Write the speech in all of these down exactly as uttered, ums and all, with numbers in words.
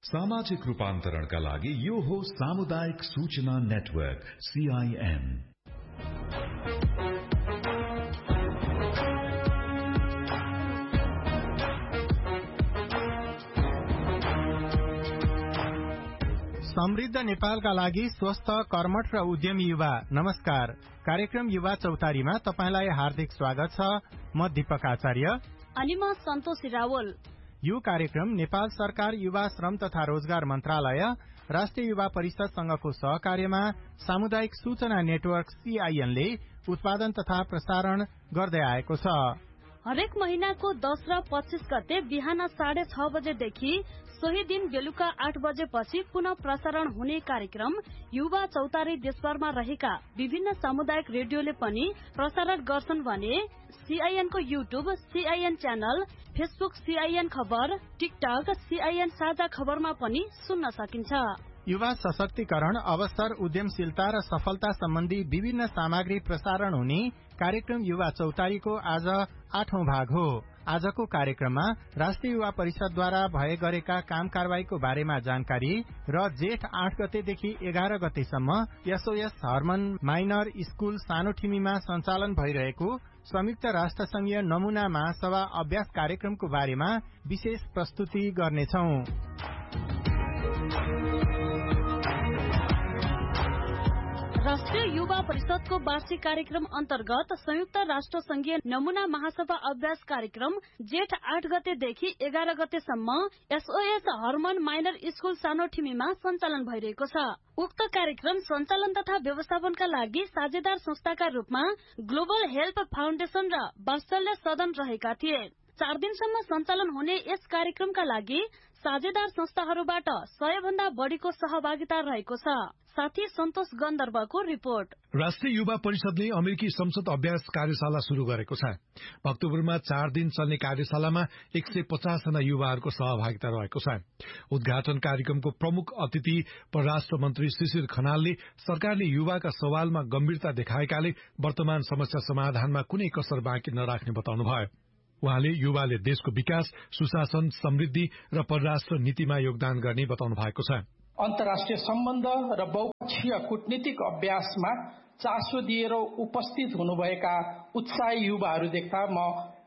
सामाजिक रूपान्तरणका लागि यो हो सामुदायिक सूचना नेटवर्क सीआईएन। समृद्ध नेपालका लागि स्वस्थ कर्मठ र उद्यमी युवा। नमस्कार, कार्यक्रम युवा चौतारीमा तपाईंलाई हार्दिक स्वागत छ। म दीपक आचार्य अनि म सन्तोषी रावल। यो कार्यक्रम नेपाल सरकार युवा श्रम तथा रोजगार मन्त्रालय, राष्ट्रिय युवा परिषदसँगको सहकार्यमा सामुदायिक सूचना नेटवर्क सीआईएनले उत्पादन तथा प्रसारण गर्दै आएको छ। हरेक महिनाको दस र पच्चीस गते बिहान साढे छ बजेदेखि सोही दिन बेलुका आठ बजेपछि पुनः प्रसारण हुने कार्यक्रम युवा चौतारी देशभरमा रहेका विभिन्न सामुदायिक रेडियोले पनि प्रसारण गर्छन् भने सीआईएन को YouTube CIN channel, Facebook CIN खबर, टिकटक सीआईएन साझा खबरमा पनि सुन्न सकिन्छ। युवा सशक्तिकरण, अवसर, उद्यमशीलता र सफलता सम्बन्धी विभिन्न सामग्री प्रसारण हुने कार्यक्रम युवा चौतारीको आज आठौं भाग हो। आजको कार्यक्रममा राष्ट्रिय युवा परिषदद्वारा भए गरेका काम कारवाहीको बारेमा जानकारी र जेठ आठ गतेदेखि एघार गतेसम्म एसओएस हर्मन माइनर स्कूल सानोठिमीमा सञ्चालन भइरहेको संयुक्त राष्ट्र संघीय नमूना महासभा अभ्यास कार्यक्रमको बारेमा विशेष प्रस्तुति गर्नेछौं। राष्ट्रिय युवा परिषदको वार्षिक कार्यक्रम अन्तर्गत संयुक्त राष्ट्र संघीय नमूना महासभा अभ्यास कार्यक्रम जेठ आठ गतेदेखि एघार गतेसम्म एसओएस हर्मन माइनर स्कूल सानोठिमीमा सञ्चालन भइरहेको छ। उक्त कार्यक्रम सञ्चालन तथा व्यवस्थापनका लागि साझेदार संस्थाका रूपमा ग्लोबल हेल्प फाउन्डेशन र वात्सल्य सदन रहेका थिए। चार दिनसम्म सञ्चालन हुने यस कार्यक्रमका लागि साझेदार संस्थाहरूबाट सय भन्दा बढ़ीको सहभागिता रहेको छ। साथी सन्तोष गन्धर्वको रिपोर्ट। राष्ट्रिय युवा परिषदले अमेरिकी संसद अभ्यास कार्यशाला शुरू गरेको छ। भक्तपुरमा चार दिन चल्ने कार्यशालामा एक सय पचास जना युवाहरूको सहभागिता रहेको छ। उद्घाटन कार्यक्रमको प्रमुख अतिथि परराष्ट्र मन्त्री शिशिर खनालले सरकारले युवाका सवालमा गम्भीरता देखाएकाले वर्तमान समस्या समाधानमा कुनै कसर बाँकी नराख्ने बताउनुभयो। उहाँले युवाले देशको विकास, सुशासन, समृद्धि र परराष्ट्र नीतिमा योगदान गर्ने बताउनु भएको छ। अन्तर्राष्ट्रिय सम्बन्ध र बहुपक्षीय कूटनीतिक अभ्यासमा चासो दिएर उपस्थित हुनुभएका उत्साही युवाहरू देख्दा म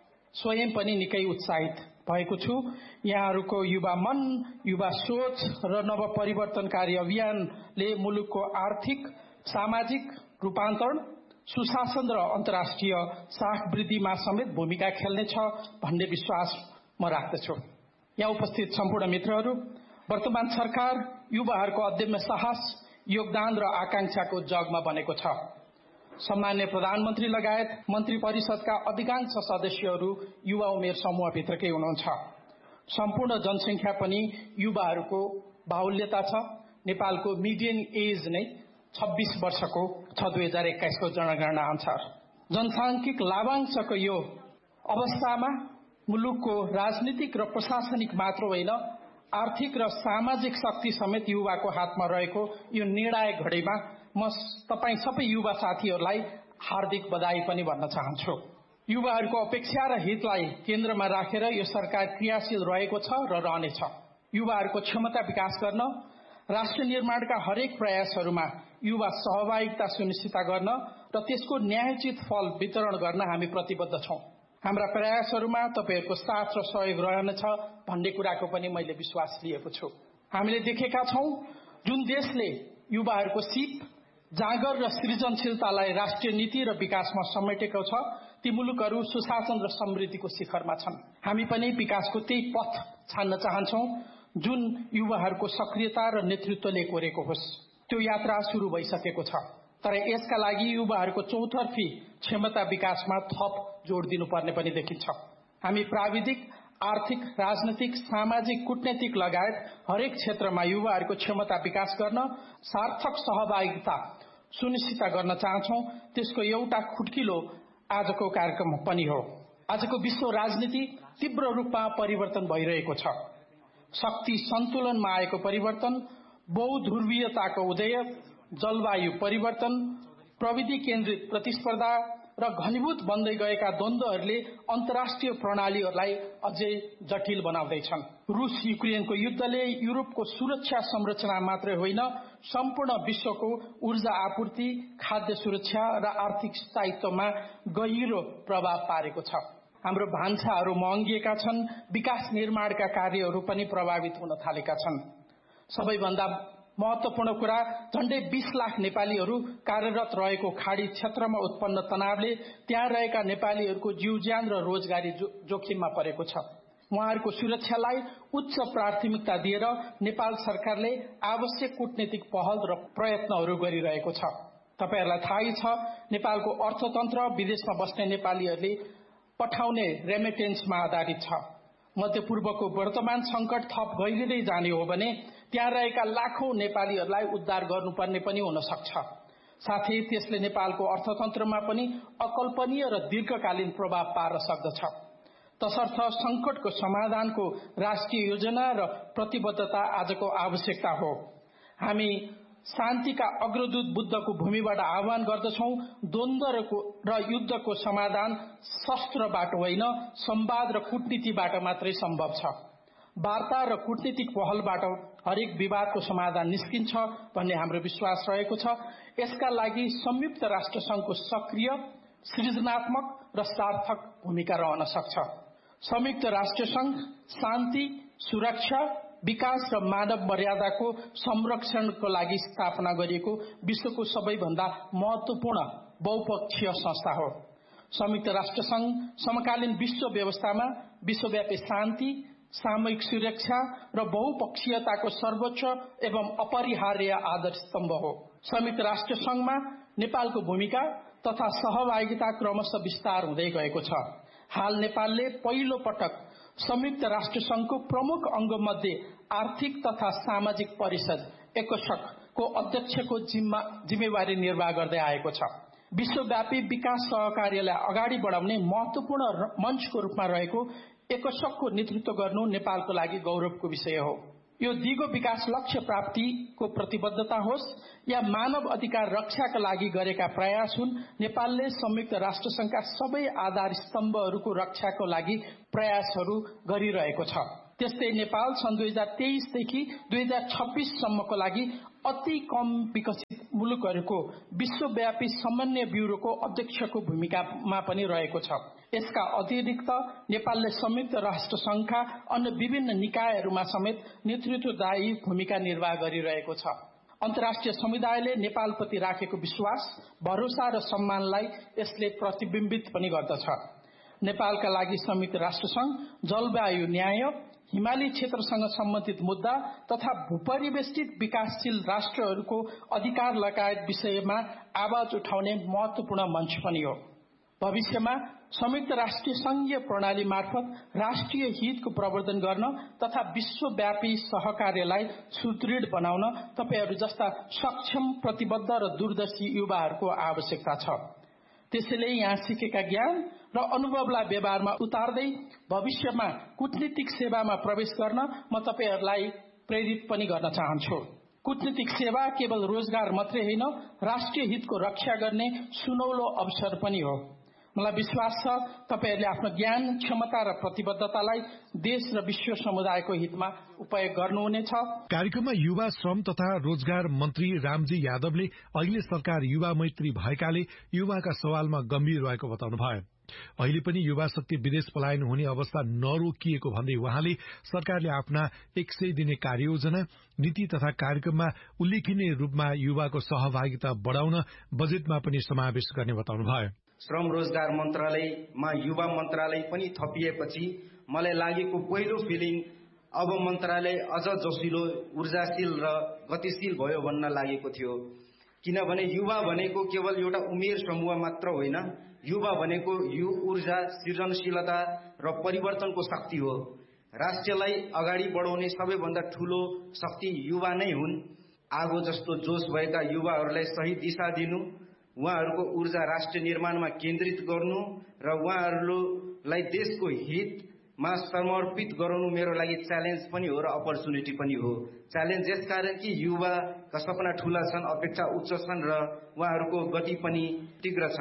स्वयं पनि निकै उत्साहित भएको छु। यहाँहरूको युवा मन, युवा सोच र नव परिवर्तनकारी अभियानले मुलुकको आर्थिक, सामाजिक रूपान्तरण, सुशासन र अन्तर्राष्ट्रिय साख वृद्धिमा समेत भूमिका खेल्नेछ भन्ने विश्वास म राख्दछु। यहाँ उपस्थित सम्पूर्ण मित्रहरू, वर्तमान सरकार युवाहरूको अदम्य साहस, योगदान र आकांक्षाको जगमा बनेको छ। सम्मान्य प्रधानमन्त्री लगायत मन्त्री परिषदका अधिकांश सदस्यहरू युवा उमेर समूहभित्रकै हुनुहुन्छ। सम्पूर्ण जनसंख्या पनि युवाहरूको बाहुल्यता छ। नेपालको मिडियन एज नै छब्बीस वर्षको छ दुई हजार एक्काइसको जनगणना अनुसार। जनसांख्यिक लाभांशको यो अवस्थामा मुलुकको राजनीतिक र प्रशासनिक मात्र होइन, आर्थिक र सामाजिक शक्ति समेत युवाको हातमा रहेको यो निर्णायक घडीमा म तपाई सबै युवा साथीहरूलाई हार्दिक बधाई पनि भन्न चाहन्छु। युवाहरूको अपेक्षा र हितलाई केन्द्रमा राखेर यो सरकार क्रियाशील रहेको छ र रहनेछ। युवाहरूको क्षमता विकास गर्न, राष्ट्र निर्माणका हरेक प्रयासहरूमा युवा सहभागिता सुनिश्चित गर्न र त्यसको न्यायोचित फल वितरण गर्न हामी प्रतिबद्ध छौं। हाम्रा प्रयासहरूमा तपाईहरूको साथ र सहयोग रहनेछ भन्ने कुराको पनि मैले विश्वास लिएको छु। हामीले देखेका छौं, जुन देशले युवाहरूको सिप, जाँगर र सृजनशीलतालाई राष्ट्रिय नीति र विकासमा समेटेको छ, ती मुलुकहरू सुशासन र समृद्धिको शिखरमा छन्। हामी पनि विकासको त्यही पथ छान्न चाहन्छौं जुन युवाहरूको सक्रियता र नेतृत्वले कोरेको होस्। त्यो यात्रा शुरू भइसकेको छ, तर यसका लागि युवाहरूको चौतर्फी क्षमता विकासमा थप जोड़ दिनुपर्ने पनि देखिन्छ। हामी प्राविधिक, आर्थिक, राजनैतिक, सामाजिक, कूटनीतिक लगायत हरेक क्षेत्रमा युवाहरूको क्षमता विकास गर्न, सार्थक सहभागिता सुनिश्चित गर्न चाहन्छौं। त्यसको एउटा खुट्किलो आजको कार्यक्रम पनि हो। आजको विश्व राजनीति तीव्र रूपमा परिवर्तन भइरहेको छ। शक्ति सन्तुलनमा आएको परिवर्तन, बहुध्रुवीयताको उदय, जलवायु परिवर्तन, प्रविधि केन्द्रित प्रतिस्पर्धा र घनीभूत बन्दै गएका द्वन्द्वहरूले अन्तर्राष्ट्रिय प्रणालीहरूलाई अझै जटिल बनाउँदैछन्। रूस युक्रेनको युद्धले युरोपको सुरक्षा संरचना मात्रै होइन, सम्पूर्ण विश्वको ऊर्जा आपूर्ति, खाद्य सुरक्षा र आर्थिक स्थायित्वमा गहिरो प्रभाव पारेको छ। हाम्रो भान्साहरू महँगिएका छन्, विकास निर्माणका कार्यहरू पनि प्रभावित हुन थालेका छन्। सबैभन्दा महत्वपूर्ण कुरा, झण्डै बीस लाख नेपालीहरू कार्यरत रहेको खाडी क्षेत्रमा उत्पन्न तनावले त्यहाँ रहेका नेपालीहरूको जीवज्यान र रोजगारी जोखिममा परेको छ। उहाँहरूको सुरक्षालाई उच्च प्राथमिकता दिएर नेपाल सरकारले आवश्यक कूटनीतिक पहल र प्रयत्नहरू गरिरहेको छ। तपाईहरुलाई थाहै छ, नेपालको अर्थतन्त्र विदेशमा बस्ने नेपालीहरूले पठाउने रेमिटेन्समा आधारित छ। मध्यपूर्वको वर्तमान संकट थप गहिरिँदै जाने हो भने त्यहाँ रहेका लाखौं नेपालीहरूलाई उद्धार गर्नुपर्ने पनि हुन सक्छ। साथै त्यसले नेपालको अर्थतन्त्रमा पनि अकल्पनीय र दीर्घकालीन प्रभाव पार्न सक्दछ। तसर्थ संकटको समाधानको राष्ट्रिय योजना र प्रतिबद्धता आजको आवश्यकता हो। हामी शान्तिका अग्रदूत बुद्धको भूमिबाट आह्वान गर्दछौं, द्वन्द्व र युद्धको समाधान शस्त्रबाट होइन, संवाद र कूटनीतिबाट मात्रै सम्भव छ। वार्ता र कूटनीतिक पहलबाट हरेक विवादको समाधान निस्किन्छ भन्ने हाम्रो विश्वास रहेको छ। यसका लागि संयुक्त राष्ट्र संघको सक्रिय, सृजनात्मक र सार्थक भूमिका रहन सक्छ। संयुक्त राष्ट्र संघ शान्ति, सुरक्षा, विकास र मानव मर्यादाको संरक्षणको लागि स्थापना गरिएको विश्वको सबैभन्दा महत्वपूर्ण बहुपक्षीय संस्था हो। संयुक्त राष्ट्र संघ समकालीन विश्व व्यवस्थामा विश्वव्यापी शान्ति, सामूहिक सुरक्षा र बहुपक्षीयताको सर्वोच्च एवं अपरिहार्य आधार स्तम्भ हो। संयुक्त राष्ट्र संघमा नेपालको भूमिका तथा सहभागिता क्रमशः विस्तार हुँदै गएको छ। हाल नेपालले पहिलो पटक संयुक्त राष्ट्र संघको प्रमुख अंग मध्ये आर्थिक तथा सामाजिक परिषद एकोसक को अध्यक्षको जिम्मेवारी निर्वाह गर्दै आएको छ। विश्वव्यापी विकास सहकार्यलाई अगाडि बढाउने महत्वपूर्ण मञ्चको रूपमा रहेको एकोसकको नेतृत्व गर्नु नेपालको लागि गौरवको विषय हो। यो दिगो विकास लक्ष्य प्राप्तिको प्रतिबद्धता होस् या मानव अधिकार रक्षाका लागि गरेका प्रयास हुन्, नेपालले संयुक्त राष्ट्र संघका सबै आधार स्तम्भहरूको रक्षाको लागि प्रयासहरू गरिरहेको छ। त्यस्तै नेपाल सन् दुई हजार तेइस देखि दुई हजार छब्बीस सम्मको लागि अति कम विकसित मुलुकहरूको विश्वव्यापी समन्वय ब्यूरोको अध्यक्षको भूमिकामा पनि रहेको छ। यसका अतिरिक्त नेपालले संयुक्त राष्ट्र संघका अन्य विभिन्न निकायहरूमा समेत नेतृत्वदायी भूमिका निर्वाह गरिरहेको छ। अन्तर्राष्ट्रिय समुदायले नेपालप्रति राखेको विश्वास, भरोसा र सम्मानलाई यसले प्रतिबिम्बित पनि गर्दछ। नेपालका लागि संयुक्त राष्ट्र संघ जलवायु न्याय, हिमाली क्षेत्रसँग सम्बन्धित मुद्दा तथा भूपरिवेष्टित विकासशील राष्ट्रहरूको अधिकार लगायत विषयमा आवाज उठाउने महत्वपूर्ण मञ्च पनि हो। भविष्यमा संयुक्त राष्ट्रिय संघीय प्रणाली मार्फत राष्ट्रिय हितको प्रवर्धन गर्न तथा विश्वव्यापी सहकार्यलाई सुदृढ बनाउन तपाईहरू जस्ता सक्षम, प्रतिबद्ध र दूरदर्शी युवाहरूको आवश्यकता छ। त्यसैले यहाँ सिकेका ज्ञान र अनुभवलाई व्यवहारमा उतार्दै भविष्यमा कूटनीतिक सेवामा प्रवेश गर्न म तपाईहरूलाई प्रेरित पनि गर्न चाहन्छु। कूटनीतिक सेवा केवल रोजगार मात्रै होइन, राष्ट्रिय हितको रक्षा गर्ने सुनौलो अवसर पनि हो। मलाई विश्वास छ तपाईहरूले आफ्नो ज्ञान, क्षमता र प्रतिबद्धतालाई देश र विश्व समुदायको हितमा उपयोग गर्नुहुनेछ। कार्यक्रममा युवा श्रम तथा रोजगार मन्त्री रामजी यादवले अहिले सरकार युवा मैत्री भएकाले युवाका सवालमा गम्भीर रहेको बताउनुभयो। अहिले पनि युवा शक्ति विदेश पलायन हुने अवस्था नरोकिएको भन्दै उहाँले सरकारले आफ्ना एक सय दिने कार्ययोजना, नीति तथा कार्यक्रममा उल्लेखनीय रूपमा युवाको सहभागिता बढाउन बजेटमा पनि समावेश गर्ने बताउनुभयो। श्रम रोजगार मन्त्रालयमा युवा मन्त्रालय पनि थपिएपछि मलाई लागेको पहिलो फिलिङ अब मन्त्रालय अझ जोसिलो, ऊर्जाशील र गतिशील भयो भन्न लागेको थियो। किनभने युवा भनेको केवल एउटा उमेर समूह मात्र होइन, युवा भनेको यो ऊर्जा, सृजनशीलता र परिवर्तनको शक्ति हो। राष्ट्रलाई अगाडि बढाउने सबैभन्दा ठूलो शक्ति युवा नै हुन्। आगो जस्तो जोश भएका युवाहरूलाई सही दिशा दिनु, उहाँहरूको ऊर्जा राष्ट्र निर्माणमा केन्द्रित गर्नु र उहाँहरूलाई देशको हितमा समर्पित गराउनु मेरो लागि च्यालेन्ज पनि हो र अपर्च्युनिटी पनि हो। च्यालेन्ज यसकारण कि युवाका सपना ठूला छन्, अपेक्षा उच्च छन् र उहाँहरूको गति पनि तीव्र छन्।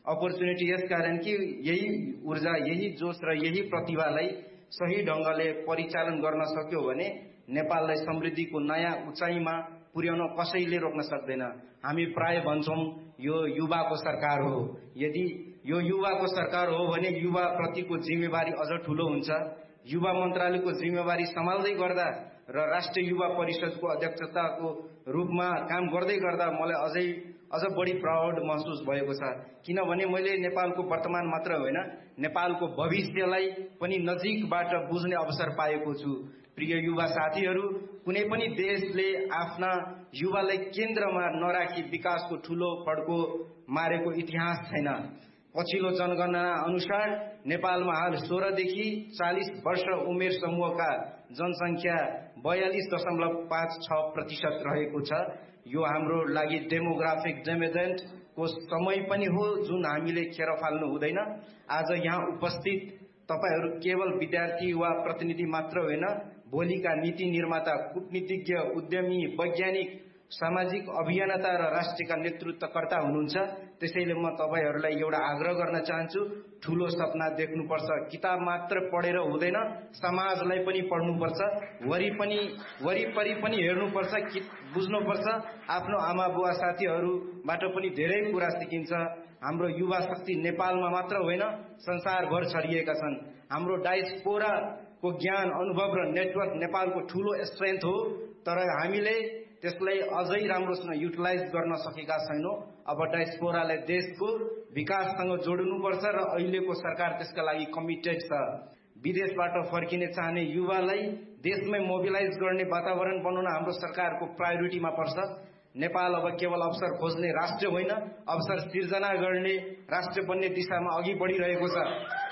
अपर्च्युनिटी यस कारण कि यही ऊर्जा, यही जोश र यही प्रतिभालाई सही ढंगले परिचालन गर्न सक्यो भने नेपाललाई समृद्धिको नयाँ उचाइमा पुर्याउन कसैले रोक्न सक्दैन। हामी प्राय भन्छौं यो युवाको सरकार हो। यदि यो युवाको सरकार हो भने युवा प्रतिको जिम्मेवारी अझ ठूलो हुन्छ। युवा मन्त्रालयको जिम्मेवारी सम्हाल्दै गर्दा र राष्ट्रिय युवा परिषदको अध्यक्षताको रूपमा काम गर्दै गर्दा मलाई अझै अझ बढी प्राउड महसुस भएको छ। किनभने मैले नेपालको वर्तमान मात्र होइन, नेपालको भविष्यलाई पनि नजिकबाट बुझ्ने अवसर पाएको छु। प्रिय युवा साथीहरू, कुनै पनि देशले आफ्ना युवालाई केन्द्रमा नराखी विकासको ठूलो फड्को मारेको इतिहास छैन। पछिल्लो जनगणना अनुसार नेपालमा हाल सोह्र देखि चालीस वर्ष उमेर समूहका जनसंख्या बयालीस दशमलव पाँच छ प्रतिशत रहेको छ। यो हाम्रो लागि डेमोग्राफिक डिभिडेन्ड को समय पनि हो जुन हामीले खेर फाल्नु हुँदैन। आज यहाँ उपस्थित तपाईहरू केवल विद्यार्थी वा प्रतिनिधि मात्र होइन, भोलिका नीति निर्माता, कूटनीतिज्ञ, उद्यमी, वैज्ञानिक, सामाजिक अभियन्ता र राष्ट्रका नेतृत्वकर्ता हुनुहुन्छ। त्यसैले म तपाईहरूलाई एउटा आग्रह गर्न चाहन्छु, ठूलो सपना देख्नुपर्छ। किताब मात्र पढेर हुँदैन, समाजलाई पनि पढ्नुपर्छ, वरि पनि वरिपरि पनि हेर्नुपर्छ, बुझ्नुपर्छ। आफ्नो आमा बुवा साथीहरूबाट पनि धेरै कुरा सिकिन्छ। हाम्रो युवा शक्ति नेपालमा मात्र होइन, संसारभर छरिएका छन्। हाम्रो डायस्पोराको ज्ञान, अनुभव र नेटवर्क नेपालको ठूलो स्ट्रेन्थ हो, तर हामीले त्यसलाई अझै राम्रोसँग युटिलाइज गर्न सकेका छैनौं। अब डायस्पोरालाई देशको विकाससँग जोड्नुपर्छ र अहिलेको सरकार त्यसका लागि कमिटेड छ। विदेशबाट फर्किने चाहने युवालाई देशमै मोबिलाइज गर्ने वातावरण बनाउन हाम्रो सरकारको प्रायोरिटीमा पर्छ। नेपाल अब केवल अवसर खोज्ने राष्ट्र होइन, अवसर सिर्जना गर्ने राष्ट्र बन्ने दिशामा अघि बढिरहेको छ।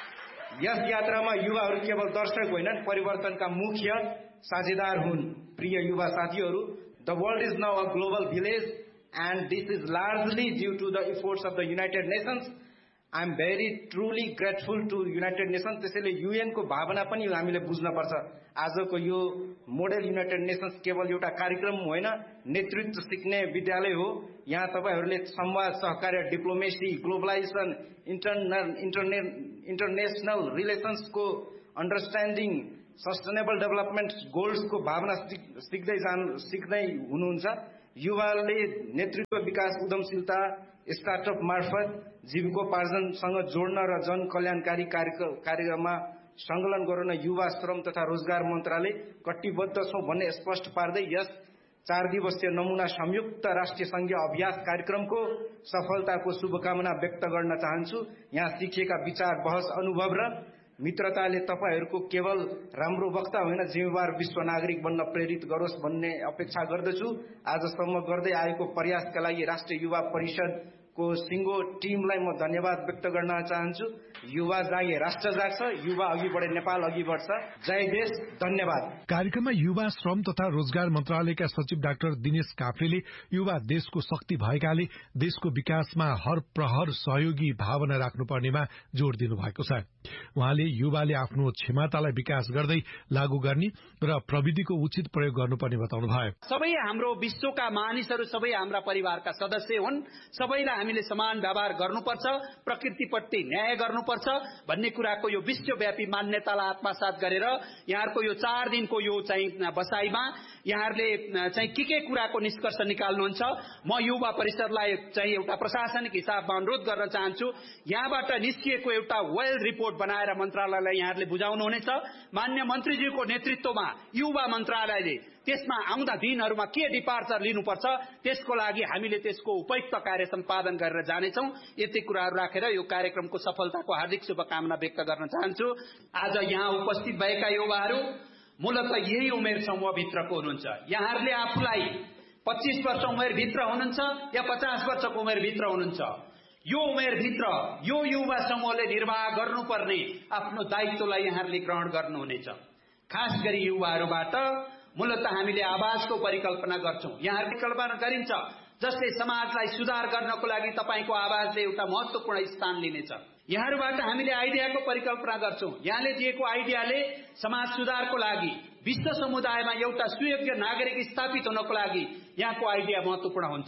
यस यात्रामा युवाहरू केवल दर्शक होइनन्, परिवर्तनका मुख्य साझेदार हुन्। प्रिय युवा साथीहरू, the world is now a global village and this is largely due to the efforts of the United Nations. I am very truly grateful to United Nations. त्यसैले यूएन को भावना पनि हामीले बुझ्न पर्छ। आजको यो मोडेल युनाइटेड नेशन्स केवल एउटा कार्यक्रम होइन, नेतृत्व सिक्ने विद्यालय हो। यहाँ तपाईहरूले संवाद, सहकार्य, डिप्लोमेसी, ग्लोबलाइजेसन, इन्टरनेशनल रिलेशन्स को अन्डरस्ट्यान्डिङ, सस्टेनेबल डेभलपमेन्ट गोल्स को भावना सिक्दै जानु सिक्दै हुनुहुन्छ। युवाले नेतृत्व, विकास, उद्यमशीलता, स्टार्टअप मार्फत जीविकोपार्जनसँग जोड्न र जन कल्याणकारी कार्यक्रममा संकलन गराउन युवा श्रम तथा रोजगार मन्त्रालय कटिबद्ध छौं भन्ने स्पष्ट पार्दै यस चार दिवसीय नमूना संयुक्त राष्ट्रिय संघीय अभ्यास कार्यक्रमको सफलताको शुभकामना व्यक्त गर्न चाहन्छु। यहाँ सिकेका विचार, बहस, अनुभव र मित्रताले तपाईहरूको केवल राम्रो वक्ता होइन, जिम्मेवार विश्व नागरिक बन्न प्रेरित गरोस् भन्ने अपेक्षा गर्दछु। आजसम्म गर्दै आएको प्रयासका लागि राष्ट्रिय युवा परिषदको सिंगो टिमलाई म धन्यवाद व्यक्त गर्न चाहन्छु। युवा जागे राष्ट्र जाग्छ, युवा अघि बढे नेपाल अघि बढ्छ। जय देश, धन्यवाद। कार्यक्रममा युवा श्रम तथा रोजगार मन्त्रालयका सचिव डाक्टर दिनेश काफ्रेले युवा देशको शक्ति भएकाले देशको विकासमा हर प्रहर सहयोगी भावना राख्नुपर्नेमा जोड़ दिनु भएको छ। उहाँले युवाले आफ्नो क्षमतालाई विकास गर्दै लागू गर्ने र प्रविधिको उचित प्रयोग गर्नुपर्ने बताउनुभयो। सबै हाम्रो विश्वका मानिसहरू सबै हाम्रा परिवारका सदस्य हुन्। सबैलाई हामीले समान व्यवहार गर्नुपर्छ, प्रकृतिप्रति न्याय गर्नुपर्छ भन्ने कुराको यो विश्वव्यापी मान्यतालाई आत्मसात गरेर यहाँहरुको यो चार दिनको यो चाहिँ बसाइमा यहाँहरुले चाहिँ के के कुराको निष्कर्ष निकाल्नुहुन्छ। म युवा परिषदलाई चाहिँ एउटा प्रशासनिक हिसाबमा अनुरोध गर्न चाहन्छु, यहाँबाट निस्किएको एउटा वेल रिपोर्ट बनाएर मन्त्रालयलाई यहाँहरुले बुझाउनु हुनेछ। मान्य मन्त्रीज्यूको नेतृत्वमा युवा मन्त्रालयले त्यसमा आउँदा दिनहरुमा के डिपार्चर लिनुपर्छ त्यसको लागि हामीले त्यसको उपयुक्त कार्य सम्पादन गरेर जानेछौं। यति कुराहरु राखेर यो कार्यक्रमको सफलताको हार्दिक शुभकामना व्यक्त गर्न चाहन्छु। आज यहाँ उपस्थित भएका युवाहरू मूलतः यही उमेर समूह भित्रको हुनुहुन्छ। यहाँहरुले आफूलाई पच्चीस वर्ष उमेर भित्र हुनुहुन्छ या पचास वर्षको उमेर भित्र हुनुहुन्छ, यो उमेर भित्र यो युवा समूहले निर्वाह गर्नुपर्ने आफ्नो दायित्वलाई यहाँहरुले ग्रहण गर्नुहुनेछ। खास गरी युवाहरूबाट मूलतः हामीले आवाजको परिकल्पना गर्छौं। यहाँहरुले कल्पना गरिन्छ जसले समाजलाई सुधार गर्नको लागि तपाईको आवाजले एउटा महत्त्वपूर्ण स्थान लिनेछ। यहाँहरुबाट हामीले आइडियाको परिकल्पना गर्छौं। यहाँले दिएको आइडियाले समाज सुधारको लागि, विश्व समुदायमा एउटा सुयोग्य नागरिक स्थापित हुनको लागि यहाँको आइडिया महत्त्वपूर्ण हुन्छ।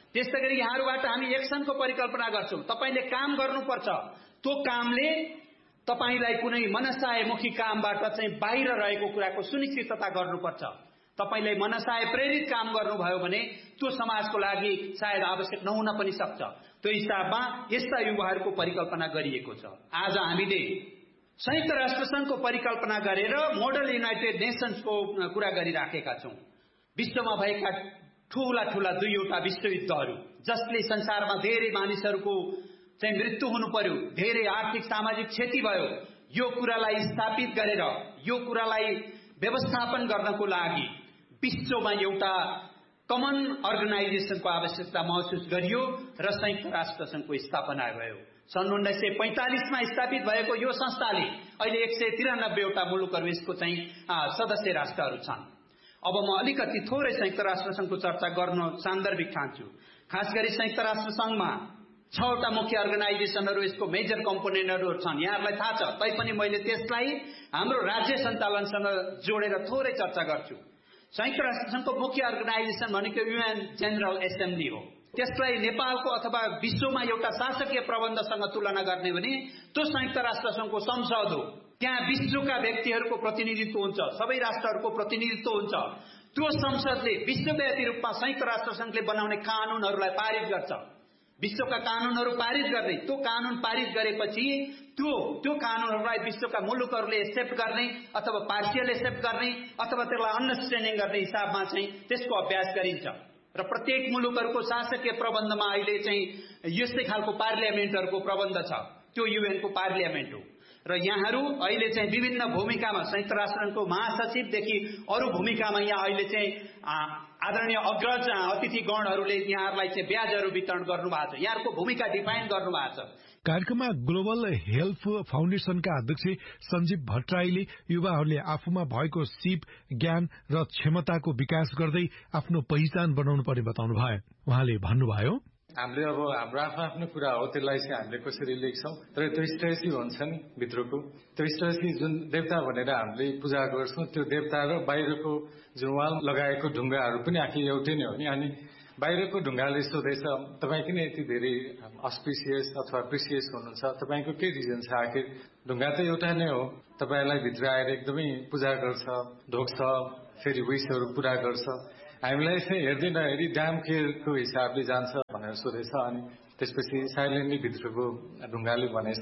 त्यसै गरी यहाँहरूबाट हामी एक्सनको परिकल्पना गर्छौं। तपाईले काम गर्नुपर्छ, त्यो कामले तपाईलाई कुनै मनसायमुखी कामबाट चाहिँ बाहिर रहेको कुराको सुनिश्चितता गर्नुपर्छ। तपाईले मनसाय प्रेरित काम गर्नुभयो भने त्यो समाजको लागि सायद आवश्यक नहुन पनि सक्छ। त्यो हिसाबमा यस्ता युवाहरूको परिकल्पना गरिएको छ। आज हामीले संयुक्त राष्ट्र संघको परिकल्पना गरेर मोडल युनाइटेड नेसन्सको कुरा गरिराखेका छौं। विश्वमा भएका ठूला ठूला दुईवटा विश्वयुद्धहरू जसले संसारमा धेरै मानिसहरूको चाहिँ मृत्यु हुनु पर्यो, धेरै आर्थिक सामाजिक क्षति भयो, यो कुरालाई स्थापित गरेर यो कुरालाई व्यवस्थापन गर्नको लागि विश्वमा एउटा कमन अर्गनाइजेसनको आवश्यकता महसुस गरियो र संयुक्त राष्ट्र संघको स्थापना भयो। सन् उन्नाइस सय पैंतालीसमा स्थापित भएको यो संस्थाले अहिले एक सय तिरानब्बेवटा मुलुकहरू यसको चाहिँ सदस्य राष्ट्रहरू छन्। अब म अलिकति थोरै संयुक्त राष्ट्र संघको चर्चा गर्न सान्दर्भिक ठान्छु। खास गरी संयुक्त राष्ट्र संघमा छवटा मुख्य अर्गनाइजेसनहरू, यसको मेजर कम्पोनेन्टहरू छन्। यहाँहरूलाई थाहा छ, तैपनि मैले त्यसलाई हाम्रो राज्य सञ्चालनसँग जोडेर थोरै चर्चा गर्छु। संयुक्त राष्ट्र संघको मुख्य अर्गनाइजेसन भनेको युएन जेनरल एसेम्ब्ली हो। त्यसलाई नेपालको अथवा विश्वमा एउटा शासकीय प्रबन्धसँग तुलना गर्ने भने त्यो संयुक्त राष्ट्र संघको संसद हो। त्यहाँ विश्वका व्यक्तिहरूको प्रतिनिधित्व हुन्छ, सबै राष्ट्रहरूको प्रतिनिधित्व हुन्छ। त्यो संसदले विश्वव्यापी रूपमा संयुक्त राष्ट्र संघले बनाउने कानूनहरूलाई पारित गर्छ। विश्वका कानूनहरू पारित गर्ने, त्यो कानून पारित गरेपछि त्यो त्यो कानूनहरूलाई विश्वका मुलुकहरूले एक्सेप्ट गर्ने अथवा पार्शियल एक्सेप्ट गर्ने अथवा त्यसलाई अन्डरस्ट्यान्डिङ गर्ने हिसाबमा चाहिँ त्यसको अभ्यास गरिन्छ। र प्रत्येक मुलुकहरूको शासकीय प्रबन्धमा अहिले चाहिँ यस्तै खालको पार्लियामेन्टहरूको प्रबन्ध छ। त्यो युएनको पार्लियामेन्ट हो। र यहाँहरू अहिले चाहिँ विभिन्न भूमिकामा संयुक्त राष्ट्रको महासचिवदेखि अरू भूमिकामा यहाँ अहिले चाहिँ आदरणीय अग्रज अतिथिगणहरूले यहाँहरूलाई चाहिँ ब्याजहरू वितरण गर्नुभएको छ। यहाँहरूको भूमिका डिफाइन गर्नुभएको छ। कार्यक्रममा ग्लोबल हेल्थ फाउन्डेशनका अध्यक्ष सञ्जीव भट्टराईले युवाहरूले आफूमा भएको सिप, ज्ञान र क्षमताको विकास गर्दै आफ्नो पहिचान बनाउनु पर्ने बताउनु भयो। उहाँले भन्नुभयो, हामीले अब हाम्रो आफ्नो आफ्नो कुरा हो, त्यसलाई चाहिँ हामीले कसरी लेख्छौँ, तर त्यो स्ट्रेसी हुन्छ नि भित्रको, त्यो स्ट्रेसी जुन देवता भनेर हामीले पूजा गर्छौँ, त्यो देवता र बाहिरको जुन वाल लगाएको ढुङ्गाहरू पनि आखिर एउटै नै हो नि। अनि बाहिरको ढुङ्गाले सोधेछ तपाईँ किन यति धेरै अस्पिसियस अथवा प्रिसियस हुनुहुन्छ, तपाईँको के रिजन छ? आखिर ढुङ्गा त एउटा नै हो। तपाईँलाई भित्र आएर एकदमै पूजा गर्छ, ढोक्छ, फेरि विसहरू पुरा गर्छ। हामीलाई चाहिँ हेर्दै नहेरी ड्याम केयरको हिसाबले जान्छ भनेर सोधेछ। अनि त्यसपछि साइलेन्टली भित्रको ढुङ्गाले भनेछ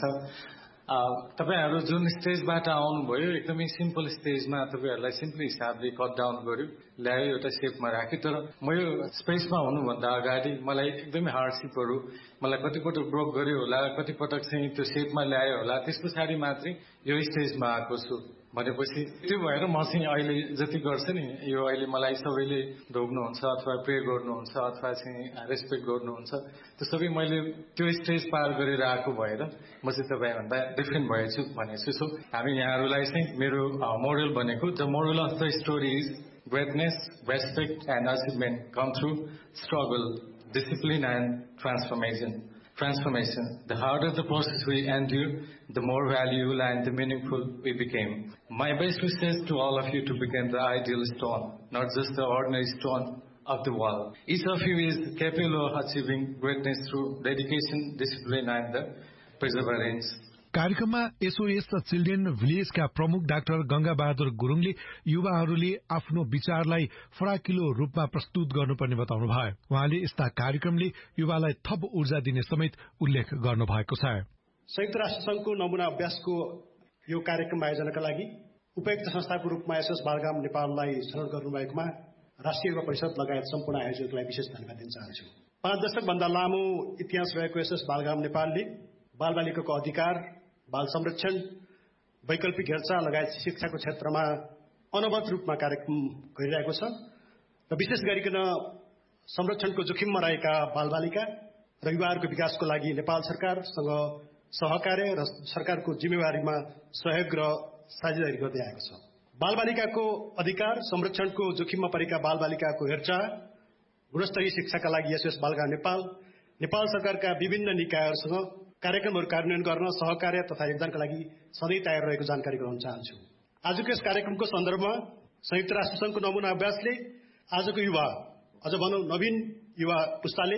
तपाईहरू जुन स्टेजबाट आउनुभयो एकदमै सिम्पल स्टेजमा तपाईँहरूलाई सिम्पल हिसाबले कट डाउन गर्यो, ल्यायो, एउटा सेपमा राख्यो। तर म यो स्पेसमा हुनुभन्दा अगाडि मलाई एकदमै हार्डसिपहरू मलाई कतिपटक ब्रोक गर्यो होला, कतिपटक चाहिँ त्यो सेपमा ल्यायो होला, त्यस पछाडि मात्रै यो स्टेजमा आएको छु भनेपछि त्यो भएर म चाहिँ अहिले जति गर्छु नि, यो अहिले मलाई सबैले ढोग्नुहुन्छ अथवा प्रे गर्नुहुन्छ अथवा चाहिँ रेस्पेक्ट गर्नुहुन्छ, त्यो सबै मैले त्यो स्टेज पार गरेर आएको भएर म चाहिँ तपाईँभन्दा डिफ्रेन्ट भएछु भनेछु। सो हामी यहाँहरूलाई चाहिँ मेरो मोडल भनेको the model of the story is greatness, respect and achievement come through struggle, discipline and transformation. Transformation. The harder the process we endure, the more valuable and the meaningful we became. My best wishes to all of you to become the ideal stone, not just the ordinary stone of the wall. Each of you is capable of achieving greatness through dedication, discipline and the perseverance. कार्यक्रममा SOS children भिलेजका प्रमुख doctor Ganga Bahadur गुरुङले युवाहरूले आफ्नो विचारलाई फराकिलो रूपमा प्रस्तुत गर्नुपर्ने बताउनु भयो। उहाँले यस्ता कार्यक्रमले युवालाई थप ऊर्जा दिने समेत उल्लेख गर्नु भएको छ। संयुक्त राष्ट्र संघको नमूना अभ्यासको यो कार्यक्रम आयोजनाका लागि उपयुक्त संस्थाको रूपमा एसएस बालगाम नेपाललाई छनौट गर्नुभएकोमा राष्ट्रिय युवा परिषद लगायत सम्पूर्ण आयोजकलाई विशेष धन्यवाद दिन चाहन्छु। पाँच दशक भन्दा लामो इतिहास रहेको एसएस बालगाम नेपालले बालबालिकाको अधिकार, बाल संरक्षण, वैकल्पिक हेरचाह लगायत शिक्षाको क्षेत्रमा अनवरत रूपमा कार्यक्रम गरिरहेको छ र विशेष गरिकन संरक्षणको जोखिममा रहेका बालबालिका र युवाहरूको विकासको लागि नेपाल सरकारसँग सहकार्य र सरकारको जिम्मेवारीमा सहयोग र साझेदारी गर्दै आएको छ। बालबालिकाको अधिकार, संरक्षणको जोखिममा परेका बालबालिकाको हेरचाह, गुणस्तरीय शिक्षाका लागि एसएस बालगाम नेपाल नेपाल सरकारका विभिन्न निकायहरूसँग कार्यक्रमहरू कार्यान्वयन गर्न सहकार्य तथा योगदानका लागि सधैँ तयार रहेको जानकारी गराउन चाहन्छु। आजको यस कार्यक्रमको सन्दर्भमा संयुक्त राष्ट्र संघको नमूना अभ्यासले आजको युवा, अझ भनौं नवीन युवा पुस्ताले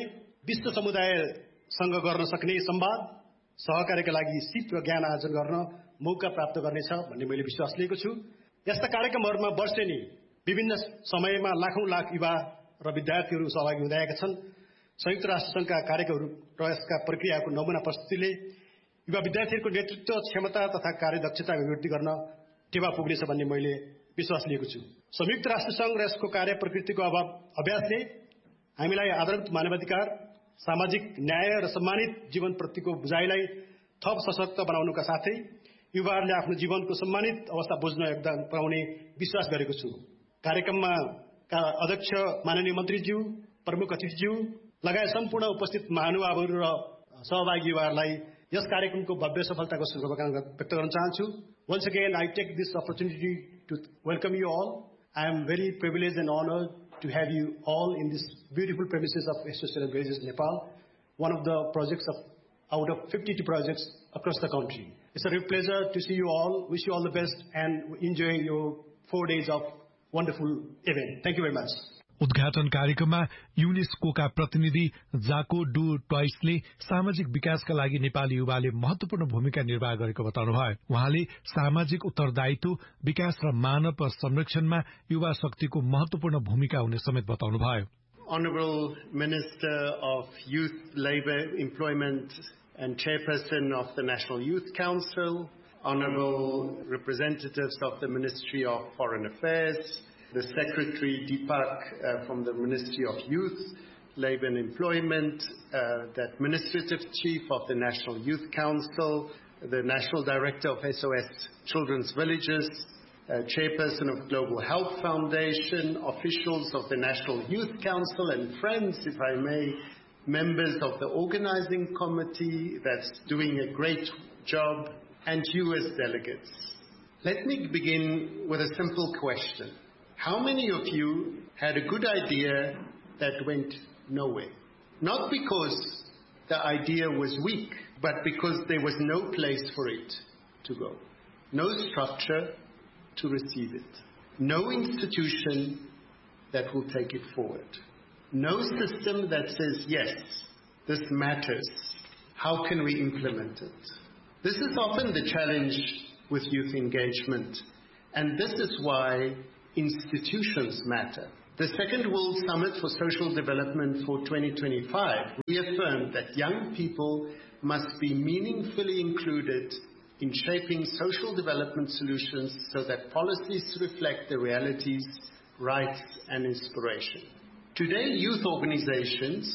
विश्व समुदायसँग गर्न सक्ने संवाद सहकार्यका लागि सिप र ज्ञान आर्जन गर्न मौका प्राप्त गर्नेछ भन्ने मैले विश्वास लिएको छु। यस्ता कार्यक्रमहरूमा वर्षेनी विभिन्न समयमा लाखौं लाख युवा र विद्यार्थीहरू सहभागी हुँदैआएका छन्। संयुक्त राष्ट्र संघका कार्यक्रमहरू र यसका प्रक्रियाको नमुना प्रस्तुतिले युवा विद्यार्थीहरूको नेतृत्व क्षमता तथा कार्यदक्षता अभिवृद्धि गर्न टेवा पुग्नेछ भन्ने मैले विश्वास लिएको छु। संयुक्त राष्ट्र संघ र यसको कार्य प्रकृतिको अभाव अभ्यासले हामीलाई आधारभूत मानवाधिकार, सामाजिक न्याय र सम्मानित जीवनप्रतिको बुझाइलाई थप सशक्त बनाउनुका साथै युवाहरूले आफ्नो जीवनको सम्मानित अवस्था बुझ्न योगदान पुर्याउने विश्वास गरेको छु। कार्यक्रममा का अध्यक्ष माननीय मन्त्रीज्यू, प्रमुख अतिथिज्यू लगायत सम्पूर्ण उपस्थित महानुभावहरू र सहभागी युवाहरूलाई यस कार्यक्रमको भव्य सफलताको शुभकामना व्यक्त गर्न चाहन्छु। Once again, I take this opportunity to welcome you all. I am very privileged and honored to have you all in this beautiful premises of S O S Celebrations Nepal, one of the projects of out of fifty-two projects across the country. It's a real pleasure to see you all. Wish you all the best and enjoy your four days of wonderful event. Thank you very much. उद्घाटन कार्यक्रममा युनेस्कोका प्रतिनिधि जाको do टोइसले सामाजिक विकासका लागि नेपाली युवाले महत्वपूर्ण भूमिका निर्वाह गरेको बताउनुभयो। उहाँले सामाजिक उत्तरदायित्व, विकास र मानव संरक्षणमा युवा शक्तिको महत्वपूर्ण भूमिका हुने समेत बताउनुभयो। Honorable Minister of Youth, Labour, Employment and Chairperson of the National Youth Council, Honorable Representatives of the Ministry of Foreign Affairs, the Secretary Deepak uh, from the Ministry of Youth, Labour and Employment, uh, the Administrative Chief of the National Youth Council, the National Director of S O S Children's Villages, uh, Chairperson of Global Health Foundation, officials of the National Youth Council, and friends, if I may, members of the organizing committee that's doing a great job, and you as delegates. Let me begin with a simple question. How many of you had a good idea that went nowhere? Not because the idea was weak, but because there was no place for it to go. No structure to receive it. No institution that will take it forward. No system that says, yes, this matters. How can we implement it? This is often the challenge with youth engagement, and this is why institutions matter. The Second World Summit for Social Development for twenty twenty-five reaffirmed that young people must be meaningfully included in shaping social development solutions so that policies reflect the realities, rights, and inspiration. Today, youth organizations,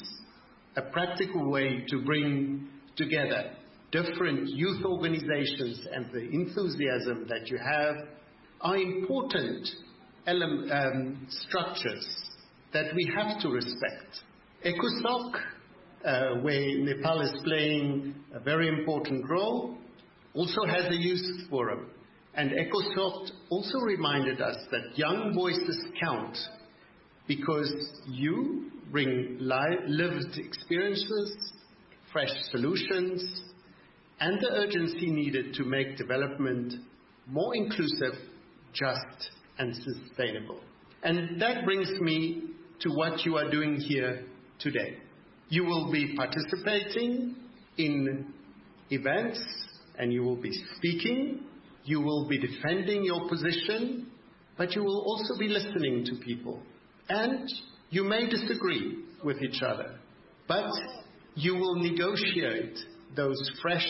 a practical way to bring together different youth organizations and the enthusiasm that you have, are important Um, structures that we have to respect. ECOSOC, uh, where Nepal is playing a very important role, also has a youth forum. And ECOSOC also reminded us that young voices count because you bring li- lived experiences, fresh solutions, and the urgency needed to make development more inclusive, just, and sustainable. And that brings me to what you are doing here today. You will be participating in events and you will be speaking, you will be defending your position, but you will also be listening to people. And you may disagree with each other, but you will negotiate those fresh,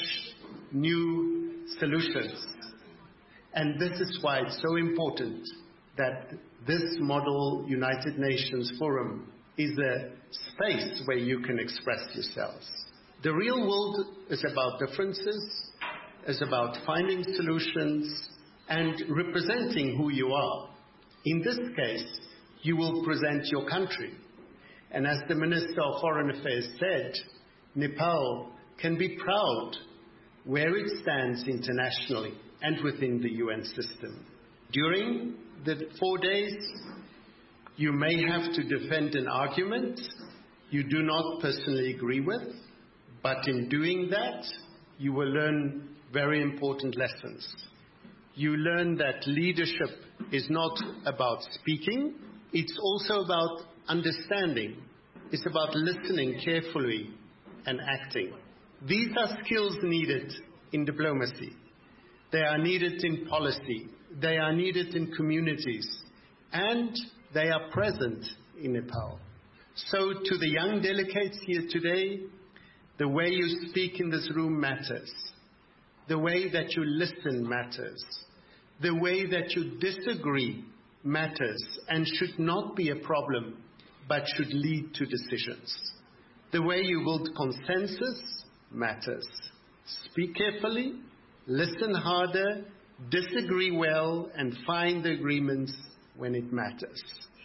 new solutions. And this is why it's so important that this Model United Nations Forum is a space where you can express yourselves. The real world is about differences, is about finding solutions, and representing who you are. In this case, you will present your country. And as the Minister of Foreign Affairs said, Nepal can be proud where it stands internationally and within the U N system. During the four days, you may have to defend an argument you do not personally agree with, but in doing that, you will learn very important lessons. You learn that leadership is not about speaking, it's also about understanding It's about listening carefully and acting. These are skills needed in diplomacy. They are needed in policy. They are needed in communities. And they are present in Nepal. So to the young delegates here today, the way you speak in this room matters. The way that you listen matters. The way that you disagree matters and should not be a problem, but should lead to decisions. The way you build consensus matters. Speak carefully, listen harder, disagree well, and find the agreements when it matters.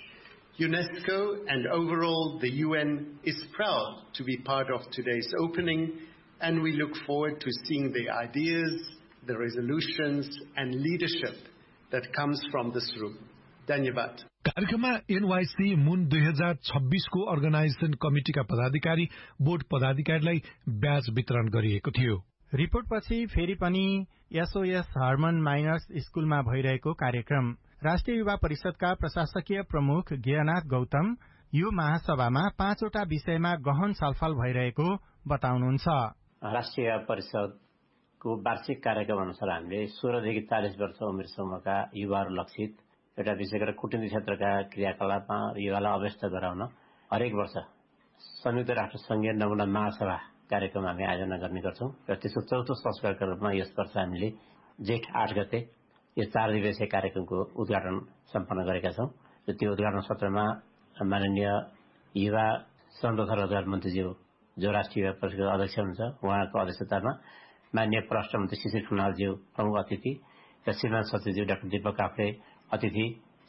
UNESCO and overall the U N is proud to be part of today's opening, and we look forward to seeing the ideas, the resolutions, and leadership that comes from this room. Dhanyavad. कार्यक्रममा NYC मुन दुई हजार छब्बीस को organisation कमिटिका पदाधिकारी board पदाधिकारीलाई ब्याज वितरण गरिएको थियो। रिपोर्टपछि फेरि पनि एसओएस हर्मन माइनर्स स्कूलमा भइरहेको कार्यक्रम। राष्ट्रिय युवा परिषदका प्रशासकीय प्रमुख गेयनाथ गौतम यो महासभामा पाँचवटा विषयमा गहन छलफल भइरहेको बताउनुहुन्छ। राष्ट्रिय युवा परिषदको वार्षिक कार्यक्रम अनुसार हामीले सोह्रदेखि चालिस वर्ष उमेर समूहका युवाहरू लक्षित एउटा विशेष गरेर कूटनीति क्षेत्रका क्रियाकलापमा युवालाई अभ्यस्त गराउन हरेक वर्ष संयुक्त राष्ट्र संघीय नमुना महासभा कार्यक्रम हामी आयोजना गर्ने गर्छौं र त्यसको चौथो संस्करणका रूपमा यस वर्ष हामीले जेठ आठ गते यस चार दिवसीय कार्यक्रमको उद्घाटन सम्पन्न गरेका छौं र त्यो उद्घाटन सत्रमा माननीय युवा श्रम तथा रोजगार मन्त्रीज्यू जो राष्ट्रिय युवा परिषदका अध्यक्ष हुनुहुन्छ उहाँको अध्यक्षतामा माननीय परराष्ट्र मन्त्री शिशिर खनालज्यू प्रमुख अतिथि र श्रीमान सचिवज्यू डाक्टर दीपक काफ्ले अतिथि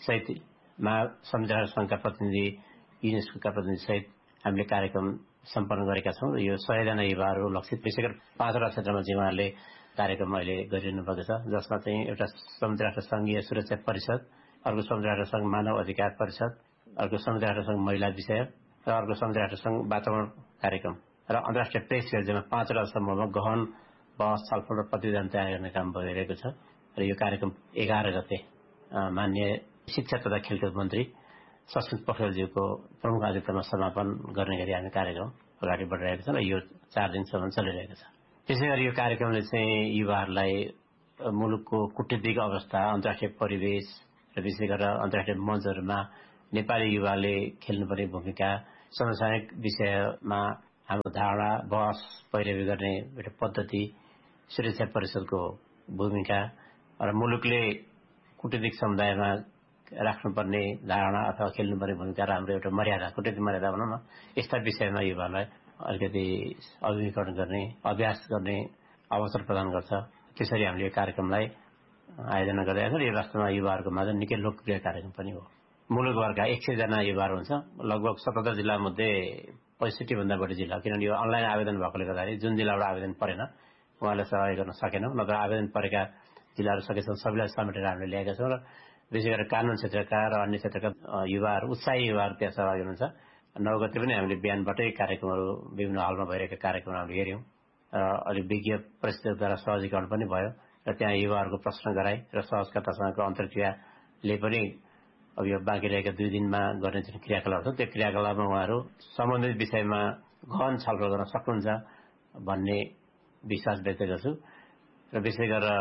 सहितमा संयुक्त राष्ट्र संघका प्रतिनिधि युनेस्कोका प्रतिनिधि सहित हामीले कार्यक्रम सम्पन्न गरेका छौं र यो सय जना युवाहरू लक्षित विशेष गरी पाँचवटा क्षेत्रमा चाहिँ उहाँहरूले कार्यक्रम अहिले गरिरहनु भएको छ, जसमा चाहिँ एउटा संयुक्त राष्ट्र संघीय सुरक्षा परिषद, अर्को संयुक्त राष्ट्र संघ मानव अधिकार परिषद, अर्को संयुक्त राष्ट्र संघ महिला विषय र अर्को संयुक्त राष्ट्र संघ वातावरण कार्यक्रम र अन्तर्राष्ट्रिय प्रेस फेयर पाँचवटा समूहमा गहन बहस छलफल र प्रतिवेदन तयार गर्ने काम भइरहेको छ र यो कार्यक्रम एघार गते माननीय शिक्षा तथा खेलकुद मन्त्री सस्मित पोखरेलज्यूको प्रमुख आतिथ्यमा समापन गर्ने गरी हामी कार्यक्रम अगाडि बढिरहेको छ र यो चार दिनसम्म चलिरहेको छ। त्यसै गरी यो कार्यक्रमले चाहिँ युवाहरूलाई मुलुकको कूटनीतिक अवस्था, अन्तर्राष्ट्रिय परिवेश र विशेष गरेर अन्तर्राष्ट्रिय मञ्चहरूमा नेपाली युवाले खेल्नुपर्ने भूमिका, समसामयिक विषयमा हाम्रो धारणा, बहस पैरवी गर्ने एउटा पद्धति, सुरक्षा परिषदको भूमिका र मुलुकले कूटनीतिक समुदायमा राख्नुपर्ने धारणा अथवा खेल्नुपर्ने भूमिका र हाम्रो एउटा मर्यादा, कूटनीतिक मर्यादा भनौँ न, यस्ता विषयमा युवालाई अलिकति अभिमुखीकरण गर्ने, अभ्यास गर्ने अवसर प्रदान गर्छ। त्यसरी हामीले यो कार्यक्रमलाई आयोजना गरिरहेका छौँ र यो वास्तवमा युवाहरूको माझ निकै लोकप्रिय कार्यक्रम पनि हो। मुलुकभरका एक सय जना युवाहरू हुन्छ, लगभग सतहत्तर जिल्ला मध्ये पैंसठी भन्दा बढी जिल्ला, किनभने यो अनलाइन आवेदन भएकोले गर्दाखेरि जुन जिल्लाबाट आवेदन परेन उहाँलाई सहयोग गर्न सकेनौँ, नत्र आवेदन परेका जिल्लाहरू सकेसम्म सबैलाई समेटेर हामीले ल्याएका छौँ र विशेष गरेर कानून क्षेत्रका र अन्य क्षेत्रका युवाहरू, उत्साही युवाहरू त्यहाँ सहभागी हुनुहुन्छ। नौ गते पनि हामीले बिहानबाटै कार्यक्रमहरू विभिन्न हलमा भइरहेका कार्यक्रमहरू हामीले हेऱ्यौँ र अलिक विज्ञ परिस्थितिद्वारा सहजीकरण पनि भयो र त्यहाँ युवाहरूको प्रश्न गराई र सहजकर्तासँगको अन्तर्क्रियाले पनि अब यो बाँकी रहेका दुई दिनमा गर्ने जुन क्रियाकलाप छ त्यो क्रियाकलापमा उहाँहरू सम्बन्धित विषयमा गहन छलफल गर्न सक्नुहुन्छ भन्ने विश्वास व्यक्त गर्छु र विशेष गरेर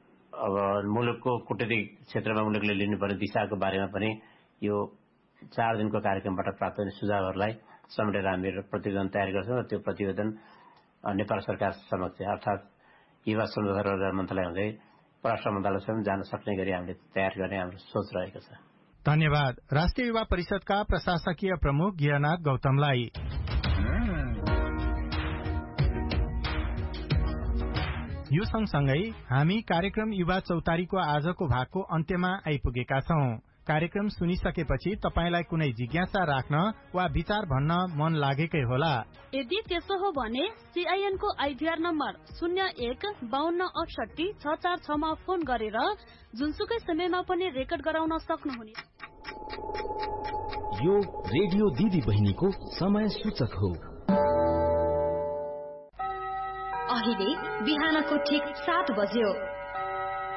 अब मुलुकको कूटनीतिक क्षेत्रमा मुलुकले लिनुपर्ने दिशाको बारेमा पनि यो चार दिनको कार्यक्रमबाट प्राप्त हुने सुझावहरूलाई समेटेर हामी प्रतिवेदन तयार गर्छौँ र त्यो प्रतिवेदन नेपाल सरकार समक्ष अर्थात् युवा श्रम तथा रोजगार मन्त्रालय हुँदै परराष्ट्र मन्त्रालयसम्म जान सक्ने गरी हामीले तयार गर्ने हाम्रो सोच रहेको छ। धन्यवाद। राष्ट्रिय युवा परिषदका प्रशासकीय प्रमुख गियनाथ गौतमलाई। यो सँगसँगै हामी कार्यक्रम युवा चौतारीको आजको भागको अन्त्यमा आइपुगेका छौं। कार्यक्रम सुनिसकेपछि तपाईलाई कुनै जिज्ञासा राख्न वा विचार भन्न मन लागेकै होला। यदि त्यसो हो भने सीआईएन को आइभीआर नम्बर शून्य एक बाहन्न अठसट्ठी छ चार छ मा फोन गरेर जुनसुकै समयमा पनि रेकर्ड गराउन सक्नुहुनेछ। यो रेडियो दिदी बहिनीको समय सूचक हो। अहिले बिहानको ठिक सात बज्यो।